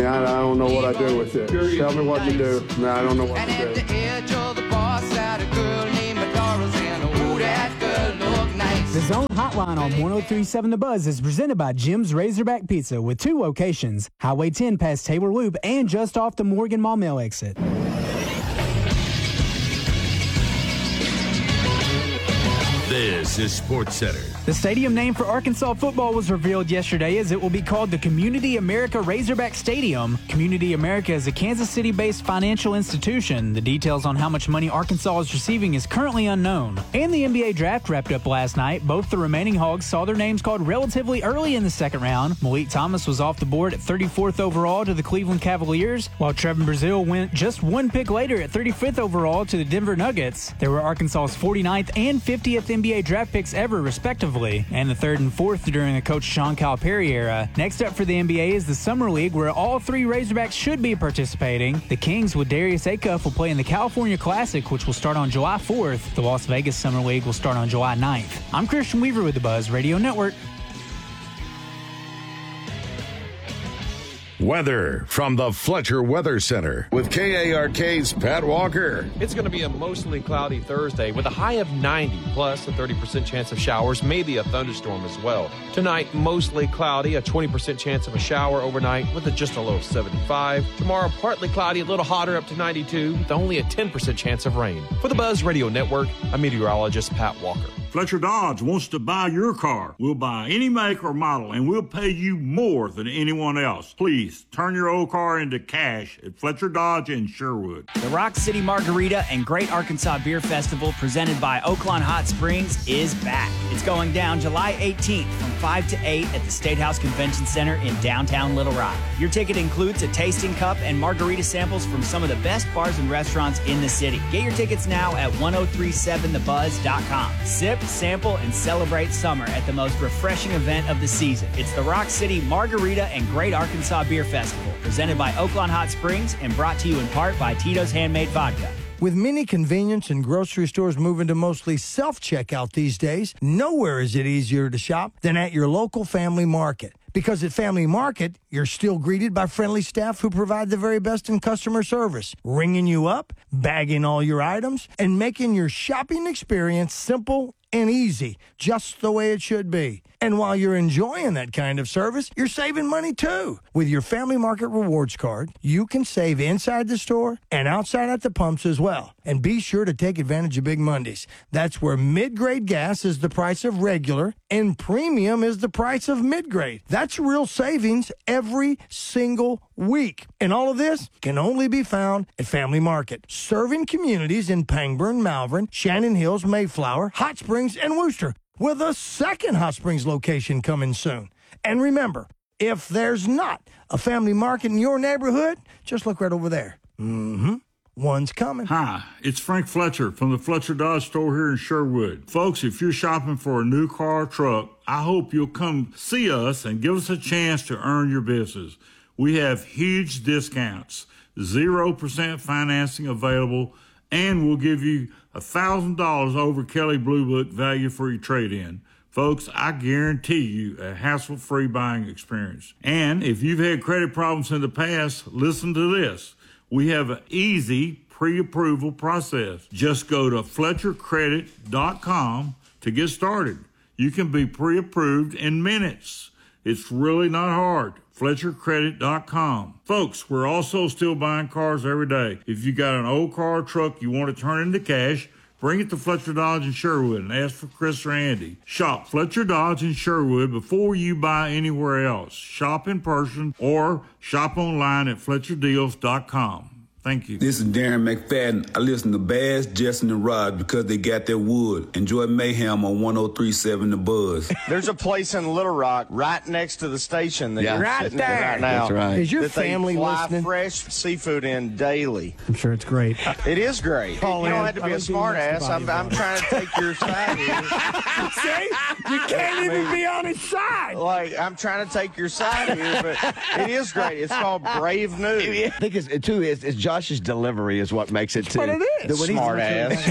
I don't know what I do with it. Tell me what to do. No, I don't know what to do. At the edge of the bar sat a girl named Doris, and oh, that girl looked nice. The Zone Hotline on 103.7 The Buzz is presented by Jim's Razorback Pizza with 2 locations, Highway 10 past Taylor Loop and just off the Morgan Mall Mill exit. This is Sports Center. The stadium name for Arkansas football was revealed yesterday as it will be called the Community America Razorback Stadium. Community America is a Kansas City-based financial institution. The details on how much money Arkansas is receiving is currently unknown. And the NBA draft wrapped up last night. Both the remaining Hogs saw their names called relatively early in the second round. Malik Thomas was off the board at 34th overall to the Cleveland Cavaliers, while Trevin Brazile went just 1 pick later at 35th overall to the Denver Nuggets. There were Arkansas's 49th and 50th NBA draft picks ever, respectively, and the 3rd and 4th during the Coach Sean Calipari era. Next up for the NBA is the Summer League, where all 3 Razorbacks should be participating. The Kings with Darius Acuff will play in the California Classic, which will start on July 4th. The Las Vegas Summer League will start on July 9th. I'm Christian Weaver with the Buzz Radio Network. Weather from the Fletcher Weather Center with KARK's Pat Walker. It's going to be a mostly cloudy Thursday with a high of 90, plus a 30% chance of showers, maybe a thunderstorm as well. Tonight, mostly cloudy, a 20% chance of a shower overnight with just a low of 75. Tomorrow, partly cloudy, a little hotter up to 92, with only a 10% chance of rain. For the Buzz Radio Network, I'm meteorologist Pat Walker. Fletcher Dodge wants to buy your car. We'll buy any make or model, and we'll pay you more than anyone else. Please turn your old car into cash at Fletcher Dodge in Sherwood. The Rock City Margarita and Great Arkansas Beer Festival, presented by Oaklawn Hot Springs, is back. It's going down July 18th from 5 to 8 at the State House Convention Center in downtown Little Rock. Your ticket includes a tasting cup and margarita samples from some of the best bars and restaurants in the city. Get your tickets now at 1037thebuzz.com. Sip, sample, and celebrate summer at the most refreshing event of the season. It's the Rock City Margarita and Great Arkansas Beer Festival, presented by Oaklawn Hot Springs and brought to you in part by Tito's Handmade Vodka. With many convenience and grocery stores moving to mostly self-checkout these days, nowhere is it easier to shop than at your local Family Market. Because at Family Market, you're still greeted by friendly staff who provide the very best in customer service, ringing you up, bagging all your items, and making your shopping experience simple and easy, just the way it should be. And while you're enjoying that kind of service, you're saving money too. With your Family Market Rewards card, you can save inside the store and outside at the pumps as well. And be sure to take advantage of Big Mondays. That's where mid-grade gas is the price of regular and premium is the price of mid-grade. That's real savings every single week. And all of this can only be found at Family Market, serving communities in Pangburn, Malvern, Shannon Hills, Mayflower, Hot Springs, and Wooster, with a second Hot Springs location coming soon. And remember, if there's not a Family Market in your neighborhood, just look right over there. One's coming. Hi, it's Frank Fletcher from the Fletcher Dodge store here in Sherwood. Folks, if you're shopping for a new car or truck, I hope you'll come see us and give us a chance to earn your business. We have huge discounts, 0% financing available, and we'll give you $1,000 over Kelly Blue Book value for your trade-in. Folks, I guarantee you a hassle-free buying experience. And if you've had credit problems in the past, listen to this. We have an easy pre-approval process. Just go to FletcherCredit.com to get started. You can be pre-approved in minutes. It's really not hard. FletcherCredit.com. Folks, we're also still buying cars every day. If you got an old car or truck you want to turn into cash, bring it to Fletcher Dodge in Sherwood and ask for Chris or Andy. Shop Fletcher Dodge in Sherwood before you buy anywhere else. Shop in person or shop online at FletcherDeals.com. Thank you. This is Darren McFadden. I listen to Baz, Justin, and Rod because they got their wood. Enjoy Mayhem on 103.7 The Buzz. There's a place in Little Rock right next to the station that you're right sitting there. right now. That's right. Is your family they fly listening? fresh seafood in daily. I'm sure it's great. It is great. Paul, you don't have to be a smart ass. I'm trying to take your side here. See? You can't even be on his side. Like, I'm trying to take your side here, but it is great. It's called Brave News. I think it's Josh's delivery is what makes it too. But it is. Smart ass.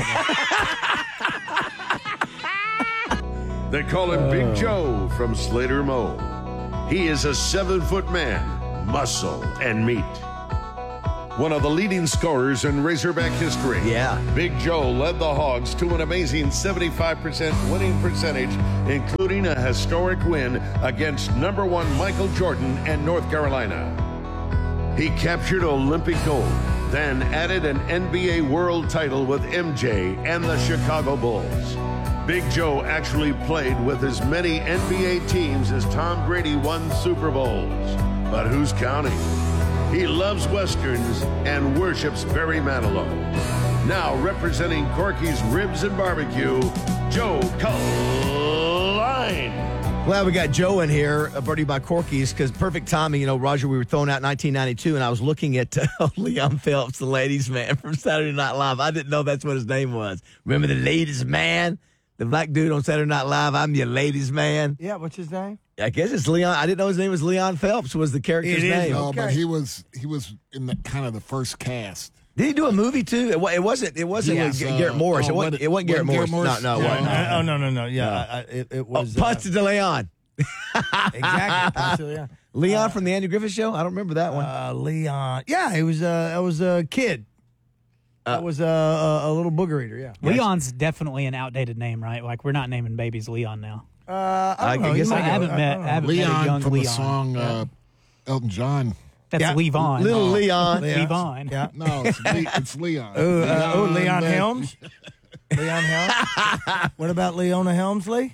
They call him Big Joe from Slater Moe. He is a 7-foot man muscle, and meat. One of the leading scorers in Razorback history. Yeah. Big Joe led the Hogs to an amazing 75% winning percentage, including a historic win against number 1 Michael Jordan and North Carolina. He captured Olympic gold, then added an NBA world title with MJ and the Chicago Bulls. Big Joe actually played with as many NBA teams as Tom Brady won Super Bowls. But who's counting? He loves Westerns and worships Barry Manilow. Now representing Corky's Ribs and Barbecue, Joe Kuline. Glad we got Joe in here, brought to you by Corky's, because perfect timing. You know, Roger, we were thrown out in 1992, and I was looking at Leon Phelps, the ladies' man from Saturday Night Live. I didn't know that's what his name was. Remember the ladies' man? The black dude on Saturday Night Live, I'm your ladies' man. Yeah, what's his name? I guess it's Leon. I didn't know his name was Leon Phelps, was the character's name. No, but he was in the kind of the first cast. Did he do a movie too? It wasn't with Garrett Morris. It wasn't Garrett Morris. No, it wasn't. No. Yeah, it was Ponce de Leon. Exactly. Ponce de Leon. Leon from the Andy Griffith Show. I don't remember that one. Leon. Yeah, he was. I was a kid. I was a little booger eater. Yeah. Leon's definitely an outdated name, right? Like we're not naming babies Leon now. I guess I haven't met a young from Leon. the song Elton John. That's Levon. Little Leon. Levon. Yeah. No, it's Leon. Leon Helms. Leon Helms. What about Leona Helmsley?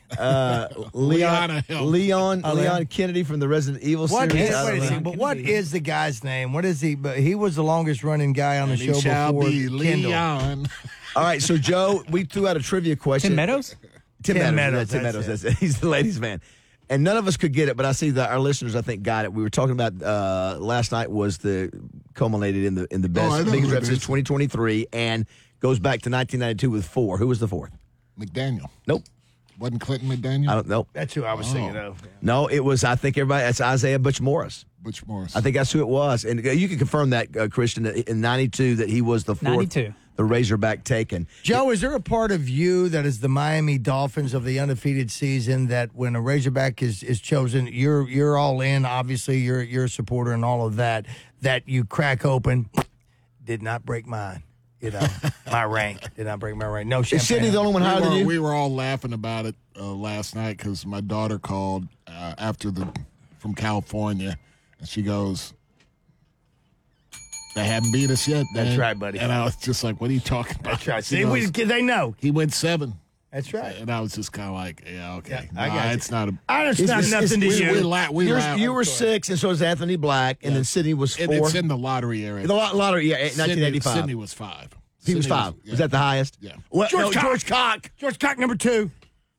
Leon Kennedy from the Resident Evil series. What is the guy's name? What is he? But he was the longest running guy on the show before Kendall. All right, so Joe, we threw out a trivia question. Tim Meadows. Tim Meadows. He's the ladies' man. And none of us could get it, but I see that our listeners, I think, got it. We were talking about last night was culminated in the biggest rep since 2023 and goes back to 1992 with 4. Who was the 4th? McDaniel. Nope. Wasn't Clinton McDaniel? I don't know. That's who I was thinking of. No, it was, I think that's Isaiah Butch Morris. Butch Morris. I think that's who it was. And you can confirm that, Christian, in 92 that he was the 4th. 92. The Razorback taken. Joe, is there a part of you that is the Miami Dolphins of the undefeated season that when a Razorback is chosen, you're all in, obviously you're a supporter and all of that you crack open, did not break mine. You know, my rank. Did not break my rank. No champagne. Is Sydney the only one higher than you? We were all laughing about it last night because my daughter called from California, and she goes, "They haven't beat us yet." Man. That's right, buddy. And I was just like, "What are you talking about?" That's right. See, they know. He went 7. That's right. And I was just kind of like, "Yeah, okay." Yeah, I got it's not a. It's not nothing to you. You were 6, and so was Anthony Black, and then Sydney was 4. It's in the lottery area. The lottery, 1985. Sydney was 5. He was 5. Was that the highest? Yeah. Well, George Cock. George Cock, number 2.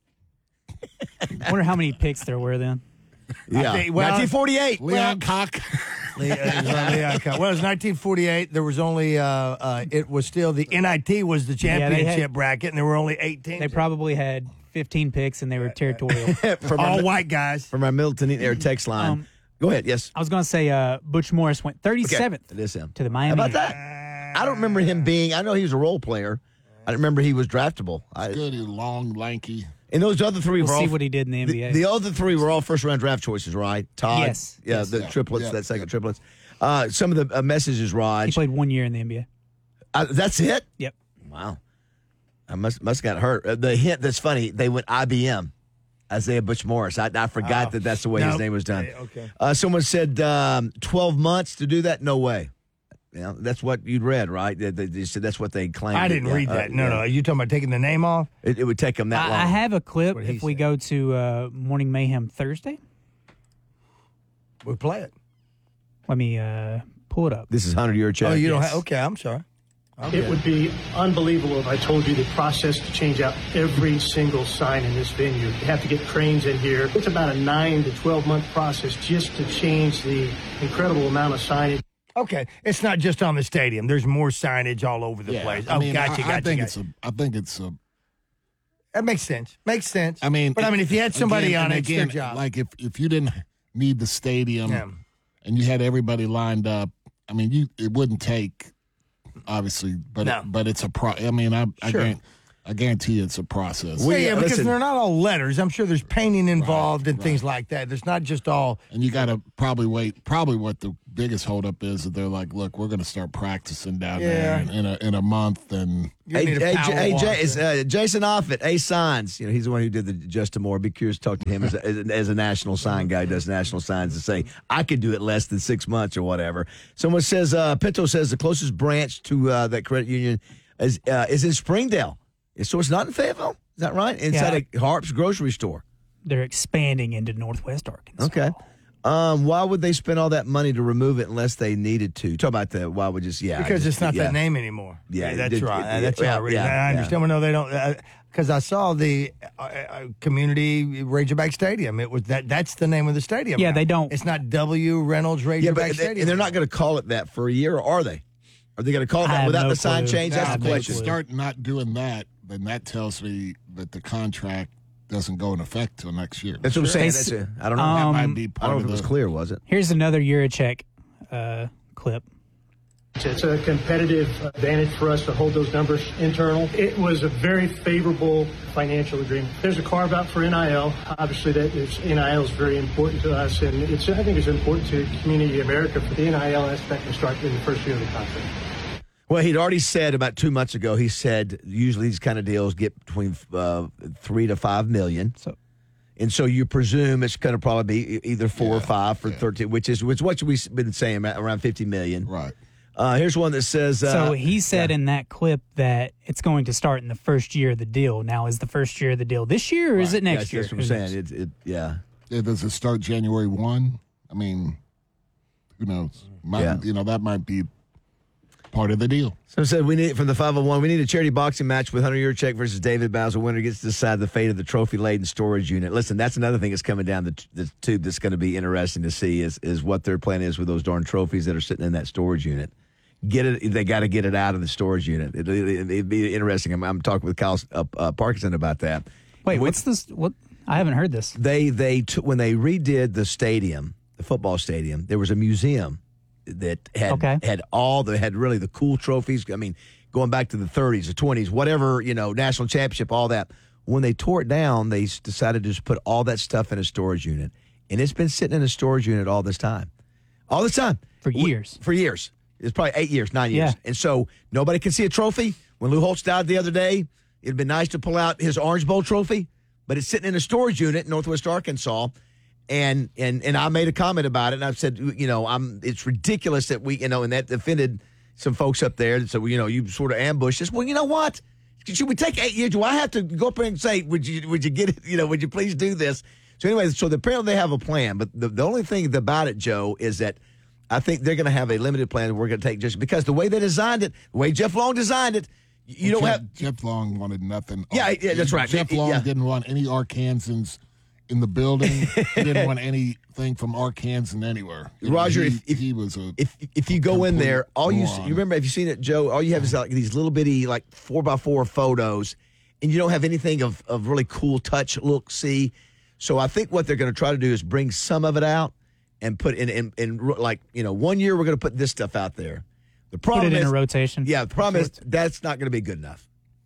I wonder how many picks there were then. Yeah. 1948. Leon Cock. Leon Cock. Well, it was 1948. There was only, it was still, the NIT was the championship bracket, and there were only 8 teams. They probably had 15 picks, and they were territorial. All white guys. From our Middleton Air text line. Go ahead, yes. I was going to say Butch Morris went 37th it is him. to the Miami. How about that? I don't remember him being, I know he was a role player. I don't remember he was draftable. Good, he was long, lanky. And those other 3 were all. See what he did in the NBA. The other 3 were all first-round draft choices, right? Todd? Yes. Yeah, the triplets, that second triplets. Some of the messages, Raj. He played 1 year in the NBA. That's it? Yep. Wow. I must have got hurt. The hint that's funny, they went IBM. Isaiah Butch Morris. I forgot that's the way his name was done. Okay. Someone said 12 months to do that? No way. Yeah, that's what you'd read, right? They said that's what they claimed. I didn't read that. No. Are you talking about taking the name off? It would take them that long. I have a clip if we go to Morning Mayhem Thursday. We'll play it. Let me pull it up. This is 100-year check. Oh, you don't have? Okay, I'm sorry. Okay. It would be unbelievable if I told you the process to change out every single sign in this venue. You have to get cranes in here. It's about a 9 to 12-month process just to change the incredible amount of signage. Okay, it's not just on the stadium. There's more signage all over the place. I mean, gotcha. I think it's a. That makes sense. Makes sense. I mean, if you had somebody on it, it's their job. Like if you didn't need the stadium and you had everybody lined up, I mean, it wouldn't take, obviously, but it's a pro. I mean, I I guarantee you it's a process. Because they're not all letters. I'm sure there's painting involved and things like that. It's not just all. And you got to probably wait. Probably what the biggest holdup is that they're like, look, we're going to start practicing down there in a month. And Jason Offit, Ace Signs. He's the one who did the Justin Moore. I'd be curious to talk to him as a national sign guy who does national signs and say, I could do it less than 6 months or whatever. Someone says, Pinto says the closest branch to that credit union is in Springdale. So it's not in Fayetteville? Is that right? Inside a Harp's grocery store. They're expanding into Northwest Arkansas. Okay. Why would they spend all that money to remove it unless they needed to? Talk about that. Why would because it's not that name anymore. Yeah, that's right. That's right. I understand. Well, no, they don't. Because I saw the Community Razorback Stadium. It was that's the name of the stadium. Yeah, now. they don't. It's not W. Reynolds Razorback Stadium. And they're not going to call it that for a year, or are they? Are they going to call it that without the sign change? That's the question. Start not doing that, then that tells me that the contract doesn't go in effect till next year. That's what I'm saying. I don't know. That might be part I don't know if it was clear, was it? Here's another Yurichek clip. It's a competitive advantage for us to hold those numbers internal. It was a very favorable financial agreement. There's a carve-out for NIL. Obviously, NIL is very important to us, and I think it's important to Community America for the NIL aspect to start in the first year of the contract. Well, he'd already said about 2 months ago, he said usually these kind of deals get between $3 to $5 million. And so you presume it's going to probably be either 4 or 5 for 13, which is what we've been saying, around $50 million. Right. Here's one that says... so he said in that clip that it's going to start in the first year of the deal. Now, is the first year of the deal this year or is it next year? That's what I'm saying. Does it start January 1? I mean, who knows? That might be part of the deal. So said we need from the 501. We need a charity boxing match with Hunter Yurichek versus David Bowser. Winner gets to decide the fate of the trophy-laden storage unit. Listen, that's another thing that's coming down the tube that's going to be interesting to see is what their plan is with those darn trophies that are sitting in that storage unit. They got to get it out of the storage unit. It'd be interesting. I'm talking with Kyle Parkinson about that. Wait, what's this? What? I haven't heard this. When they redid the stadium, the football stadium, there was a museum that had really the cool trophies. I mean, going back to the 30s, the 20s, whatever, national championship, all that. When they tore it down, they decided to just put all that stuff in a storage unit. And it's been sitting in a storage unit all this time. All this time. For years. For years. It's probably 8 years, 9 years. Yeah. And so nobody can see a trophy. When Lou Holtz died the other day, it'd been nice to pull out his Orange Bowl trophy, but it's sitting in a storage unit in Northwest Arkansas. And I made a comment about it, and I've said, it's ridiculous that we, and that offended some folks up there. So, you sort of ambushed us. Well, you know what? Should we take 8 years? Do I have to go up there and say, would you get it? Would you please do this? So anyway, apparently they have a plan. But the only thing about it, Joe, is that I think they're going to have a limited plan that we're going to take just because the way they designed it, the way Jeff Long designed it, Jeff Long wanted nothing. Yeah, that's right. Jeff Long didn't want any Arkansans in the building. He didn't want anything from Arkansas anywhere. Roger, if you go in there, you remember, if you've seen it, Joe, all you have is like these little bitty 4x4 photos, and you don't have anything of really cool touch, look, see. So I think what they're going to try to do is bring some of it out and put in 1 year we're going to put this stuff out there. The problem put it in a rotation. Yeah, the problem is that's not going to be good enough.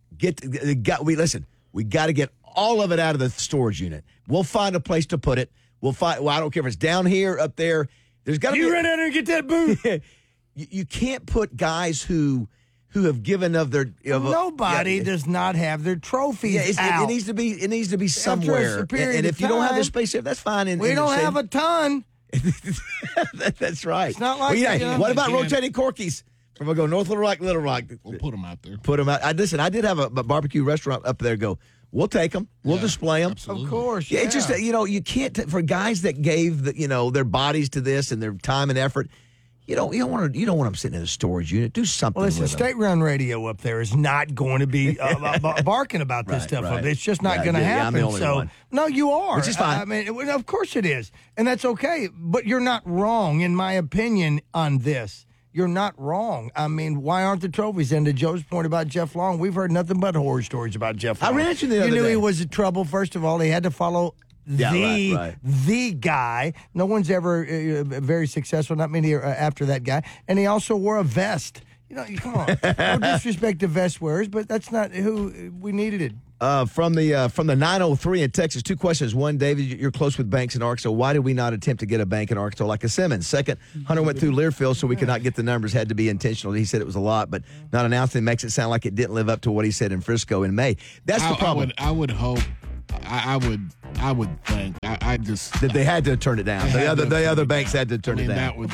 We got to get all of it out of the storage unit. We'll find a place to put it. I don't care if it's down here, up there. There's got to be. You run out there and get that booth. You can't put guys who have given of their. Nobody does not have their trophies out. It needs to be somewhere. And if you don't have the space there, that's fine. We don't have a ton. That's right. It's not like what about rotating corkies? From North Little Rock, Little Rock. We'll put them out there. Put them out. I did have a barbecue restaurant up there. We'll take them. We'll display them. Absolutely. Of course. Yeah, it's just you can't for guys that gave their bodies to this and their time and effort. You don't want them sitting in a storage unit. Do something. Well, listen, with them. State Run Radio up there is not going to be barking about this stuff. Right. It's just not going to happen. I'm the only one. No, you are. Which is fine. I mean, of course it is, and that's okay. But you're not wrong, in my opinion, on this. You're not wrong. I mean, why aren't the trophies? And to Joe's point about Jeff Long, we've heard nothing but horror stories about Jeff Long. I ran into the other day. You knew he was in trouble. First of all, he had to follow the guy. No one's ever very successful, not many after that guy. And he also wore a vest. Come on. No disrespect to vest wearers, but that's not who we needed it. From the 903 in Texas, 2 questions. One, David, you're close with banks in Arkansas. Why did we not attempt to get a bank in Arkansas like a Simmons? Second, Hunter went through Learfield, so we could not get the numbers. Had to be intentional. He said it was a lot, but not announcing makes it sound like it didn't live up to what he said in Frisco in May. That's the problem. I would hope. I would think. I just that they had to turn it down. The other banks had to turn it down. That would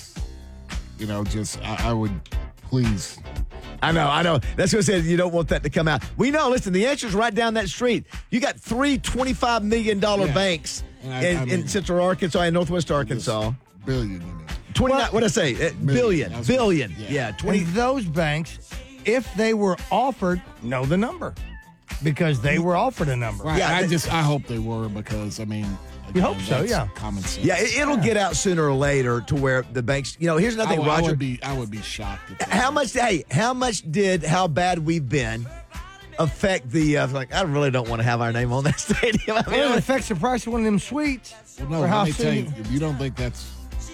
I would please. I know. That's what I said. You don't want that to come out. We know. Listen, the answer's right down that street. You got 3 $25 million banks in Central Arkansas and Northwest Arkansas. Billion. 29. What did I say? Billion. Yeah. 20. And those banks, if they were offered, know the number. Because they were offered a number. Right. I hope they were because, you hope so, yeah. Common sense. Yeah, it'll get out sooner or later to where the banks. Here's another thing, Roger. I would be shocked. How much did how bad we've been affect the? I really don't want to have our name on that stadium. It affects the price of one of them suites. Well, no, let me tell you, if you don't think that's.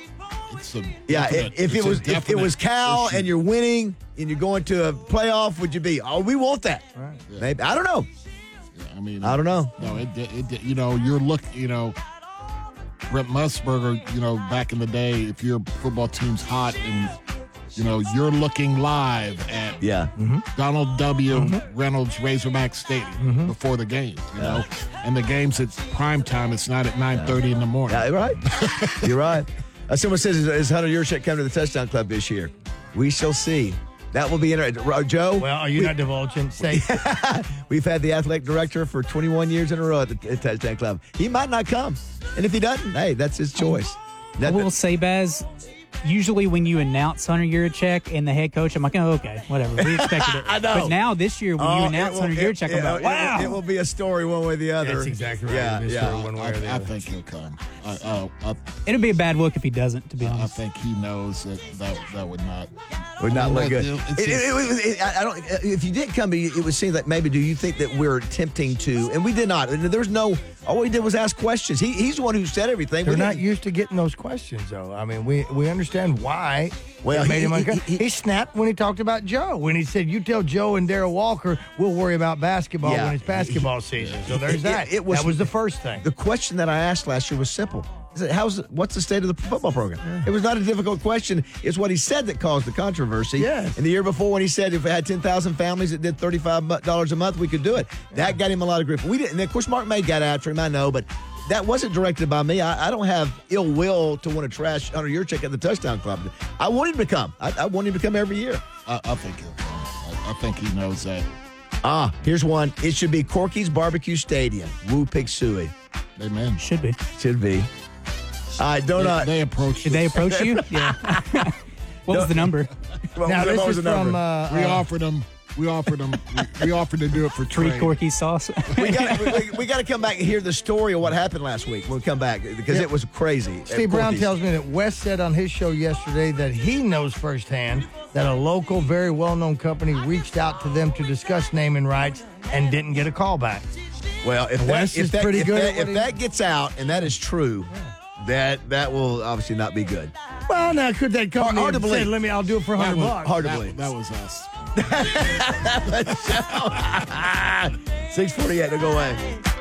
If it was Cal issue. And you're winning and you're going to a playoff, would you be? Oh, we want that. Right. Yeah. Maybe I don't know. I don't know. No, you're looking. Brent Musburger. Back in the day, if your football team's hot and you're looking live at Donald W. Reynolds Razorback Stadium before the game. And the game's at prime time. It's not at 9:30 in the morning. Yeah, right. You're right. Someone says, is Hunter Yurchek coming to the Touchdown Club this year? We shall see. That will be interesting. Joe? Well, are you not divulging? Say. We've had the athletic director for 21 years in a row at the Touchdown Club. He might not come. And if he doesn't, hey, that's his choice. I will say, Baz, usually when you announce Hunter Yurchek and the head coach, I'm like, oh, okay, whatever. We expected it. I know. But now this year when you announce Hunter Yurchek, I'm like, wow. It will be a story one way or the other. That's exactly right. I think he'll come. It'll be a bad look if he doesn't, to be honest. I think he knows that would not look good. If you did come, it would seem like maybe. Do you think that we're attempting to? And we did not. There's no. All we did was ask questions. He's the one who said everything. They're not used to getting those questions, though. We understand why. Well, he snapped when he talked about Joe. When he said, "You tell Joe and Darrell Walker we'll worry about basketball when it's basketball season." So there's that. That was the first thing. The question that I asked last year was simple. What's the state of the football program? Yeah. It was not a difficult question. It's what he said that caused the controversy. Yes. And the year before when he said if we had 10,000 families that did $35 a month, we could do it. That got him a lot of grief. We didn't. And of course, Mark May got after him, I know, but that wasn't directed by me. I don't have ill will to want to trash Hunter Yurchek at the Touchdown Club. I want him to come. I want him to come every year. I think he'll come. I think he knows that. Here's one. It should be Corky's Barbecue Stadium. Woo Pig Suey. Amen. Should be. They approached. Did they approach you? Yeah. What was the number? Now this is from. We offered them. We offered to do it for free Corky sauce. we got to come back and hear the story of what happened last week when we come back because it was crazy. Steve Brown tells me that Wes said on his show yesterday that he knows firsthand that a local, very well-known company reached out to them to discuss naming rights and didn't get a call back. Well, if that gets out and that is true. That will obviously not be good. Well, now could that company hard to believe? Say, I'll do it for $100. Hard to believe. That was us. 6:48. Don't go away.